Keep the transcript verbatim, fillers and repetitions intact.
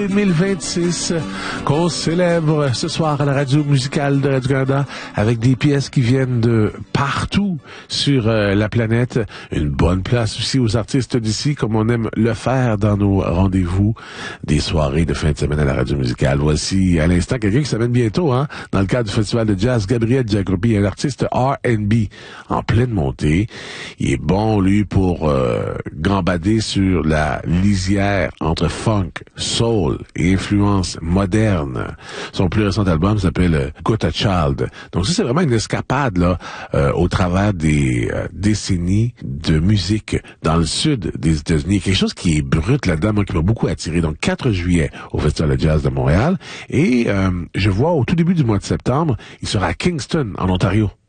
deux mille vingt-six qu'on célèbre ce soir à la radio musicale de Radio-Canada avec des pièces qui viennent de partout sur euh, la planète. Une bonne place aussi aux artistes d'ici, comme on aime le faire dans nos rendez-vous des soirées de fin de semaine à la radio musicale. Voici à l'instant quelqu'un qui s'amène bientôt, hein, dans le cadre du festival de jazz, Gabriel Jacobi, un artiste R and B en pleine montée. Il est bon, lui, pour euh, gambader sur la lisière entre funk, soul et influence moderne. Son plus récent album s'appelle Got a Child. Donc ça, c'est vraiment une escapade là euh, au travers des euh, décennies de musique dans le sud des États-Unis. Quelque chose qui est brut là-dedans, moi, qui m'a beaucoup attiré. Donc quatre juillet au Festival de jazz de Montréal. Et euh, je vois au tout début du mois de septembre, il sera à Kingston, en Ontario.